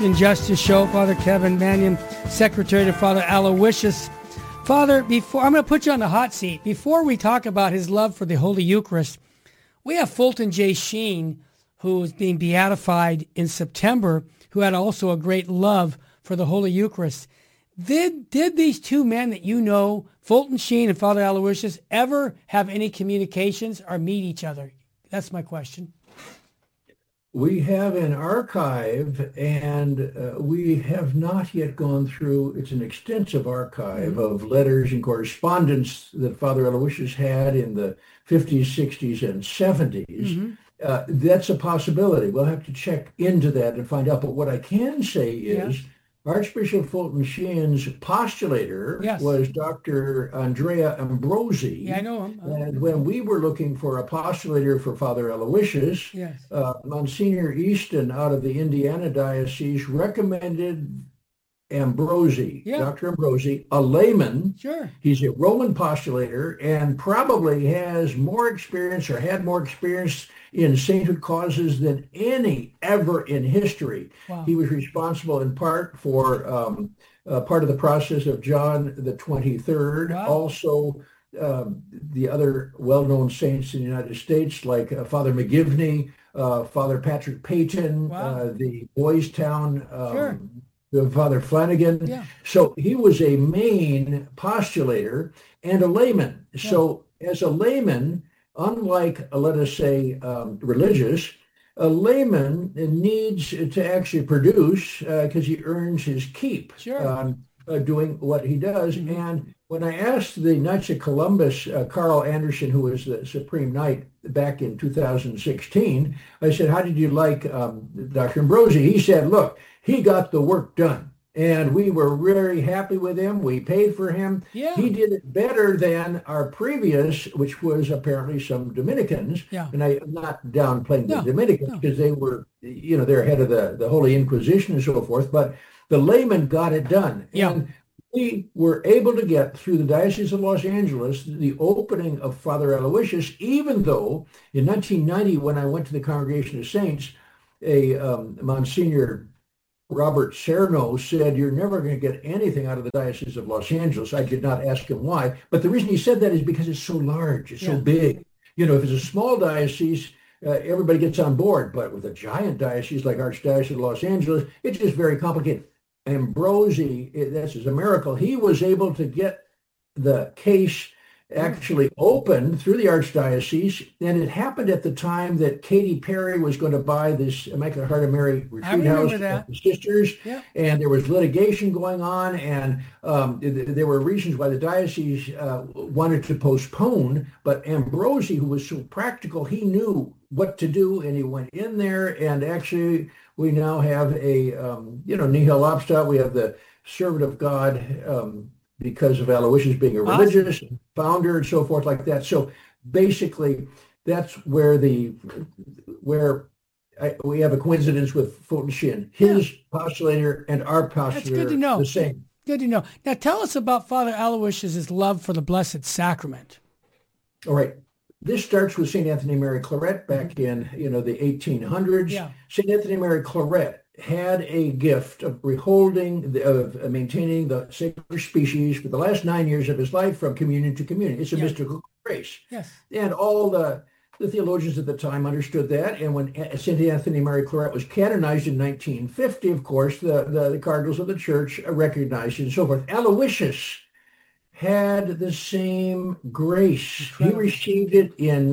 and Justice Show. Father Kevin Mannion, Secretary to Father Aloysius. Father, before I'm going to put you on the hot seat. Before we talk about his love for the Holy Eucharist, we have Fulton J. Sheen, who is being beatified in September, who had also a great love for the Holy Eucharist. Did these two men that you know, Fulton Sheen and Father Aloysius, ever have any communications or meet each other? That's my question. We have an archive, and we have not yet gone through, it's an extensive archive of letters and correspondence that Father Aloysius had in the 50s, 60s, and 70s. That's a possibility. We'll have to check into that and find out. But what I can say is Archbishop Fulton Sheen's postulator was Dr. Andrea Ambrosi. Yeah, I know him. And when we were looking for a postulator for Father Aloysius, Monsignor Easton out of the Indiana Diocese recommended Ambrosi, Dr. Ambrosi, a layman. He's a Roman postulator and probably has more experience or had more experience in sainthood causes than any ever in history. He was responsible in part for part of the process of John the 23rd. Also, the other well-known saints in the United States like Father McGivney, Father Patrick Peyton, the Boys Town, Father Flanagan. So he was a main postulator and a layman. So as a layman, unlike, let us say, religious, a layman needs to actually produce because he earns his keep doing what he does. And when I asked the Knights of Columbus, Carl Anderson, who was the Supreme Knight back in 2016, I said, how did you like Dr. Ambrosi? He said, look, he got the work done. And we were very happy with him. We paid for him. He did it better than our previous, which was apparently some Dominicans. And I'm not downplaying the Dominicans because they were, they're ahead of the Holy Inquisition and so forth. But the layman got it done. And we were able to get through the Diocese of Los Angeles the opening of Father Aloysius, even though in 1990, when I went to the Congregation of Saints, a Monsignor Robert Cerno said, you're never going to get anything out of the Diocese of Los Angeles. I did not ask him why, but the reason he said that is because it's so large, it's so big. If it's a small diocese, everybody gets on board, but with a giant diocese like Archdiocese of Los Angeles, it's just very complicated. Ambrosi, this is a miracle. He was able to get the case actually opened through the Archdiocese, and it happened at the time that Katy Perry was going to buy this Immaculate Heart of Mary retreat house for the sisters, and there was litigation going on, and there were reasons why the diocese wanted to postpone, but Ambrosi, who was so practical, he knew what to do, and he went in there, and actually we now have a, nihil obstat, we have the servant of God, because of Aloysius being a religious founder and so forth like that. So basically, that's where we have a coincidence with Fulton Sheen. His postulator and our postulator the same. Good to know. Now tell us about Father Aloysius' love for the Blessed Sacrament. All right. This starts with St. Anthony Mary Claret back in the 1800s. St. Anthony Mary Claret had a gift of maintaining the sacred species for the last 9 years of his life from communion to communion. It's a mystical grace. And all the theologians at the time understood that. And when St. Anthony Mary Claret was canonized in 1950, of course, the cardinals of the church recognized it and so forth. Aloysius had the same grace. He received it in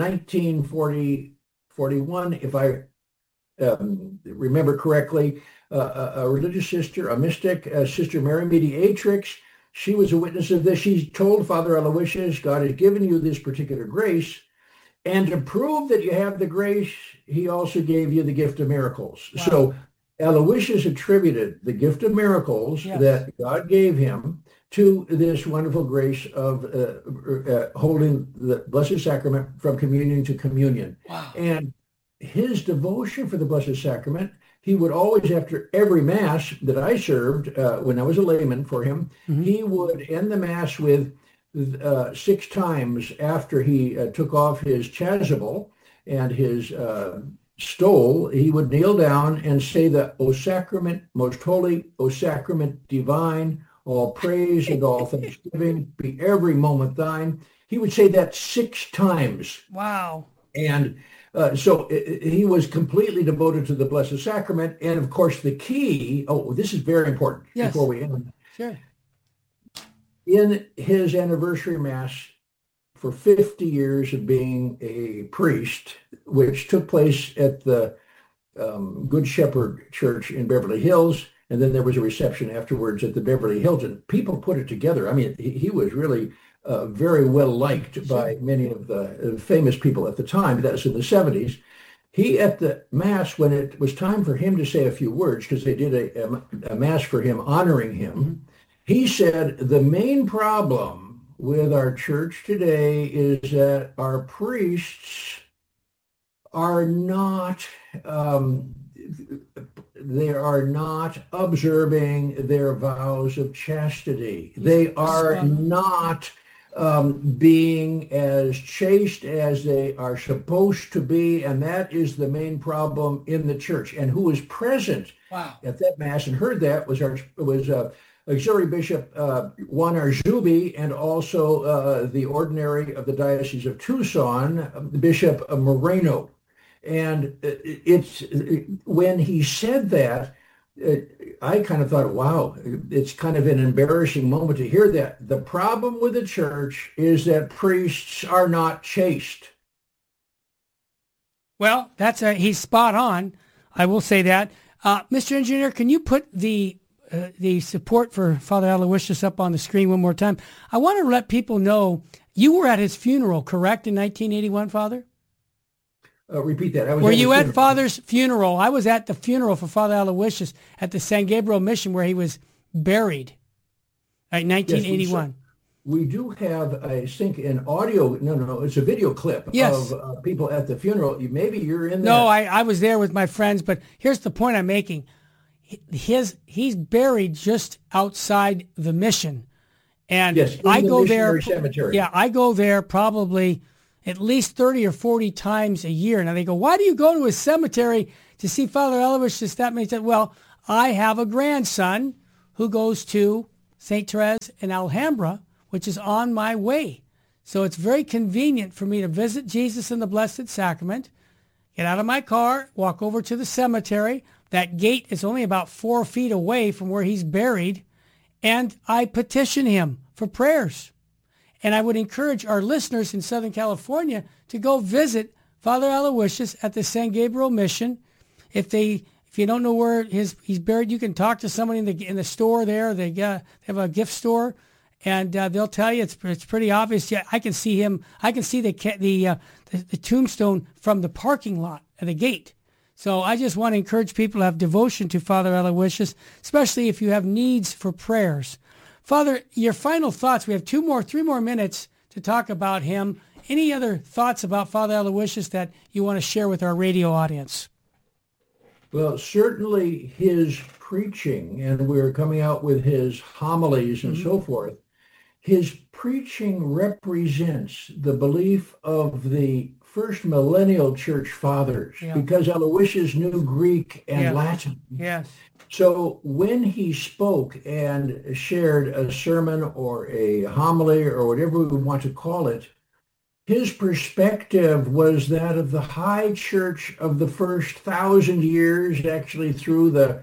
1941, if I remember correctly, a religious sister, a mystic, Sister Mary Mediatrix. She was a witness of this. She told Father Aloysius, God has given you this particular grace, and to prove that you have the grace, he also gave you the gift of miracles. So Aloysius attributed the gift of miracles that God gave him to this wonderful grace of holding the Blessed Sacrament from communion to communion. And his devotion for the Blessed Sacrament, he would always, after every Mass that I served when I was a layman for him, he would end the Mass with 6 times after he took off his chasuble and his stole, he would kneel down and say the O sacrament, most holy, O sacrament divine, all praise and all thanksgiving be every moment thine. He would say that 6 times. Wow. And so he was completely devoted to the Blessed Sacrament. And of course, the key, this is very important before we end. Sure. In his anniversary Mass for 50 years of being a priest, which took place at the Good Shepherd Church in Beverly Hills, and then there was a reception afterwards at the Beverly Hilton. People put it together. I mean, he was really very well liked by many of the famous people at the time. That was in the 70s. He, at the Mass, when it was time for him to say a few words, because they did a Mass for him honoring him, he said, the main problem with our church today is that our priests are not they are not observing their vows of chastity. They are not being as chaste as they are supposed to be, and that is the main problem in the church. And who was present at that Mass and heard that was Auxiliary Bishop Juan Arzubi, and also the ordinary of the Diocese of Tucson, Bishop Moreno. And it's when he said that, I kind of thought, wow, it's kind of an embarrassing moment to hear that. The problem with the church is that priests are not chaste. Well, he's spot on. I will say that. Mr. Engineer, can you put the support for Father Aloysius up on the screen one more time? I want to let people know you were at his funeral, correct, in 1981, Father? Repeat that. Were you at Father's funeral? I was at the funeral for Father Aloysius at the San Gabriel Mission where he was buried in 1981. Yes, we do have, I think, an audio, no, it's a video clip of people at the funeral. Maybe you're in there. No, I was there with my friends, but here's the point I'm making. He's buried just outside the mission. And I go there. Cemetery. Yeah, I go there probably at least 30 or 40 times a year. Now they go, why do you go to a cemetery to see Father Aloysius that many times? Well, I have a grandson who goes to St. Therese in Alhambra, which is on my way. So it's very convenient for me to visit Jesus in the Blessed Sacrament, get out of my car, walk over to the cemetery. That gate is only about 4 feet away from where he's buried, and I petition him for prayers. And I would encourage our listeners in Southern California to go visit Father Aloysius at the San Gabriel Mission. If you don't know where he's buried, you can talk to somebody in the store there. They have a gift store, and they'll tell you it's pretty obvious. Yeah, I can see him. I can see the tombstone from the parking lot at the gate. So I just want to encourage people to have devotion to Father Aloysius, especially if you have needs for prayers. Father, your final thoughts. We have 3 more minutes to talk about him. Any other thoughts about Father Aloysius that you want to share with our radio audience? Well, certainly his preaching, and we're coming out with his homilies and so forth. His preaching represents the belief of the first millennial church fathers, because Aloysius knew Greek and Latin. Yes. So when he spoke and shared a sermon or a homily or whatever we want to call it, his perspective was that of the high church of the first 1,000 years, actually through the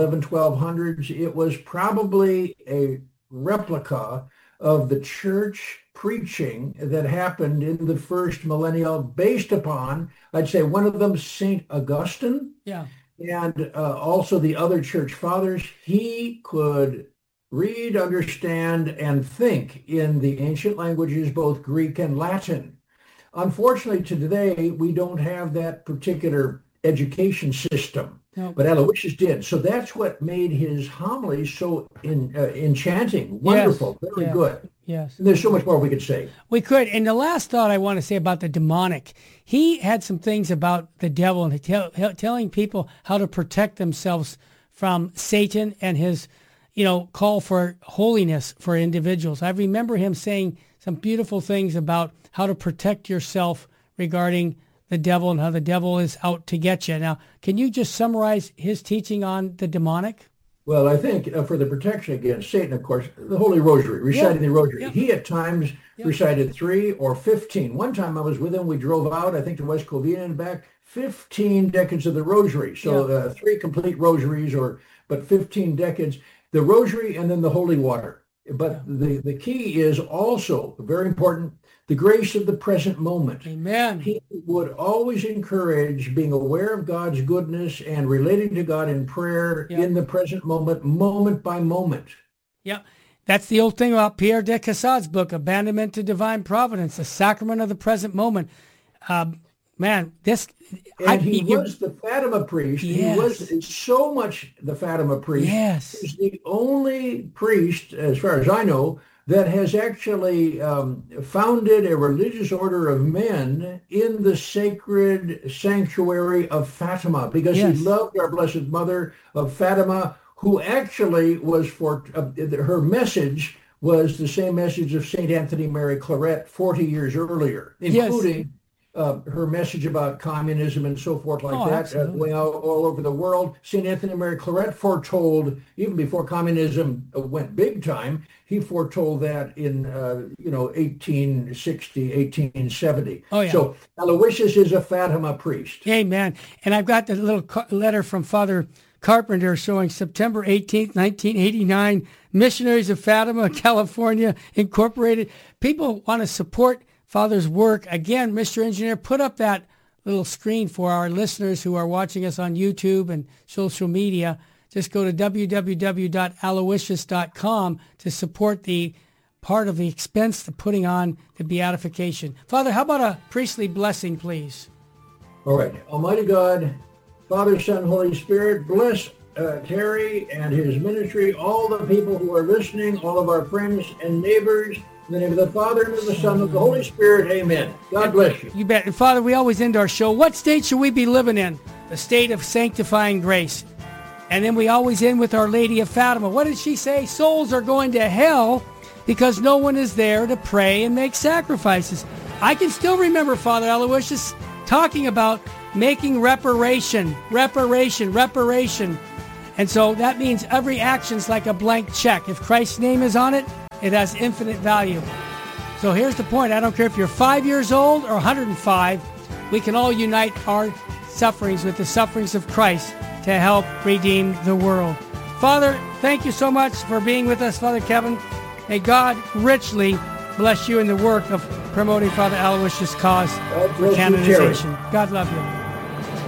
1200s. It was probably a replica of the church preaching that happened in the first millennial based upon, I'd say one of them, St. Augustine. Yeah. And also the other church fathers. He could read, understand, and think in the ancient languages, both Greek and Latin. Unfortunately, today, we don't have that particular education system, but Aloysius did. So that's what made his homilies so enchanting, wonderful, very good. Yes. And there's so much more we could say. We could. And the last thought I want to say about the demonic, he had some things about the devil and telling people how to protect themselves from Satan and his, call for holiness for individuals. I remember him saying some beautiful things about how to protect yourself regarding the devil and how the devil is out to get you. Now, can you just summarize his teaching on the demonic? Well, I think for the protection against Satan, of course, the Holy Rosary, reciting the Rosary. He at times recited 3 or 15. One time I was with him, we drove out, I think to West Covina and back, 15 decades of the Rosary. So 3 complete rosaries, but 15 decades. The Rosary and then the holy water. But the key is also, very important, the grace of the present moment. Amen. He would always encourage being aware of God's goodness and relating to God in prayer in the present moment, moment by moment. Yeah. That's the old thing about Pierre de Caussade's book, Abandonment to Divine Providence, the sacrament of the present moment. Man, this... He was the Fatima priest. Yes. He was so much the Fatima priest. Yes. He's the only priest, as far as I know, that has actually founded a religious order of men in the sacred sanctuary of Fatima, because he loved our Blessed Mother of Fatima, who actually was her message was the same message of St. Anthony Mary Claret 40 years earlier, including her message about communism and so forth like that, going out all over the world. St. Anthony Mary Claret foretold, even before communism went big time, he foretold that in 1860, 1870. So Aloysius is a Fatima priest. Amen. And I've got the little letter from Father Carpenter showing September 18th, 1989, Missionaries of Fatima, California, Incorporated. People want to support Father's work. Again, Mr. Engineer, put up that little screen for our listeners who are watching us on YouTube and social media. Just go to www.aloysius.com to support the part of the expense of putting on the beatification. Father, how about a priestly blessing, please? All right. Almighty God, Father, Son, Holy Spirit, bless Terry and his ministry, all the people who are listening, all of our friends and neighbors. In the name of the Father, and of the Son, and of the Holy Spirit, amen. God bless you. You bet. And Father, we always end our show. What state should we be living in? The state of sanctifying grace. And then we always end with Our Lady of Fatima. What did she say? Souls are going to hell because no one is there to pray and make sacrifices. I can still remember Father Aloysius talking about making reparation. And so that means every action's like a blank check. If Christ's name is on it, it has infinite value. So here's the point. I don't care if you're 5 years old or 105. We can all unite our sufferings with the sufferings of Christ to help redeem the world. Father, thank you so much for being with us, Father Kevin. May God richly bless you in the work of promoting Father Aloysius' cause for canonization. God love you.